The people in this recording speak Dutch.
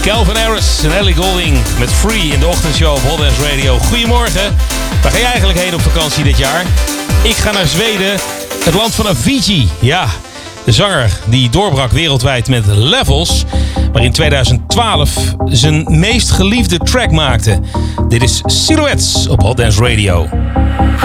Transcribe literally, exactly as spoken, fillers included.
Calvin Harris en Ellie Goulding met Free in de ochtendshow op Hot Dance Radio. Goedemorgen. Waar ga je eigenlijk heen op vakantie dit jaar? Ik ga naar Zweden, het land van Avicii. Ja, de zanger die doorbrak wereldwijd met Levels, maar in tweeduizend twaalf zijn meest geliefde track maakte. Dit is Silhouettes op Hot Dance Radio.